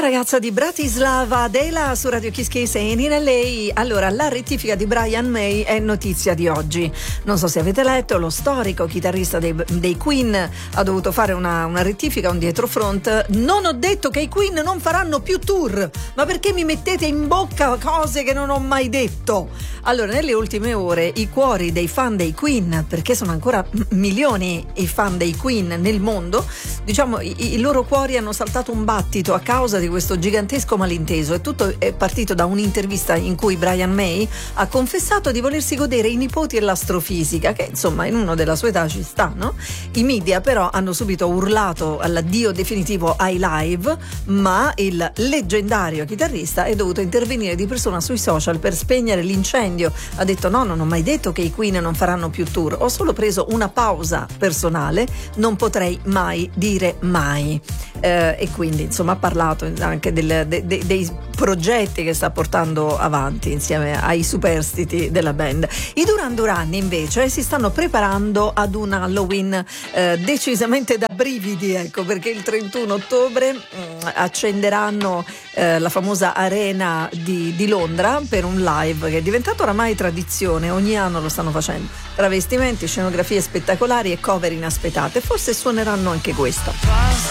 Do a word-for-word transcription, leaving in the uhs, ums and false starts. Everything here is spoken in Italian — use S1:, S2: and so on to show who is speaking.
S1: ragazza di Bratislava, Adela, su Radio Kiss Kiss e in L A. Allora, la rettifica di Brian May è notizia di oggi. Non so se avete letto, lo storico chitarrista dei, dei Queen ha dovuto fare una, una rettifica, un dietrofront. Non ho detto che i Queen non faranno più tour, ma perché mi mettete in bocca cose che non ho mai detto? Allora, nelle ultime ore i cuori dei fan dei Queen, perché sono ancora milioni i fan dei Queen nel mondo, diciamo i, i loro cuori hanno saltato un battito a causa di questo gigantesco malinteso. E tutto è partito da un'intervista in cui Brian May ha confessato di volersi godere i nipoti e l'astrofisica, che insomma in uno della sua età ci sta, no? I media però hanno subito urlato all'addio definitivo ai live, ma il leggendario chitarrista è dovuto intervenire di persona sui social per spegnere l'incendio. Ha detto: no, non ho mai detto che i Queen non faranno più tour, ho solo preso una pausa personale, non potrei mai dire mai. Eh, e quindi insomma ha parlato anche del, de, de, dei progetti che sta portando avanti insieme ai superstiti della band. I Duran Duran invece si stanno preparando ad un Halloween eh, decisamente da brividi, ecco, perché il trentuno ottobre mh, accenderanno eh, la famosa arena di, di Londra per un live che è diventato oramai tradizione, ogni anno lo stanno facendo, travestimenti, scenografie spettacolari e cover inaspettate. Forse suoneranno anche questa.